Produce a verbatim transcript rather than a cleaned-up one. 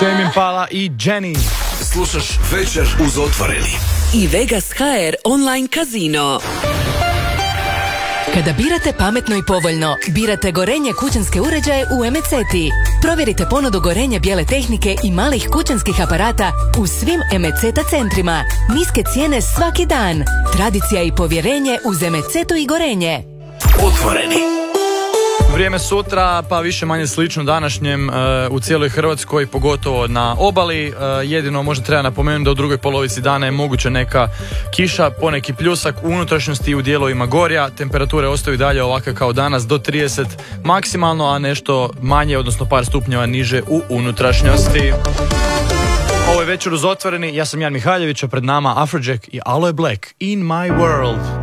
Tame Impala i Jenny. Slušaš Večer uz Otvoreni. I Vegas ha er online kazino. Kada birate pametno i povoljno, birate Gorenje kućanske uređaje u Emeceti. Provjerite ponudu Gorenje bijele tehnike i malih kućanskih aparata u svim Emeceta centrima. Niske cijene svaki dan. Tradicija i povjerenje uz Emecetu i Gorenje. Otvoreni. Vrijeme sutra, pa više manje slično današnjem uh, u cijeloj Hrvatskoj, pogotovo na obali. Uh, jedino možda treba napomenuti da u drugoj polovici dana je moguća neka kiša, poneki pljusak u unutrašnjosti i u dijelovima gorja. Temperature ostaju dalje ovakve kao danas do trideset maksimalno, a nešto manje, odnosno par stupnjeva niže u unutrašnjosti. Ovo je Večer uz Otvoreni, ja sam Jan Mihaljević, a pred nama Afrojack i Aloe Black, In My World.